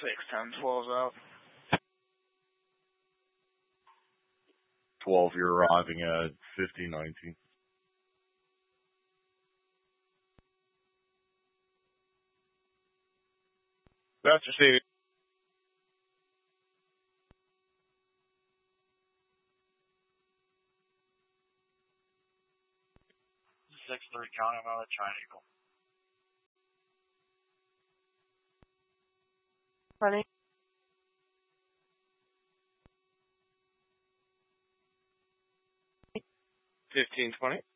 12's out. 12, you're arriving at 5019. That's receiving. 6-3 counting on a triangle. Running. 1520.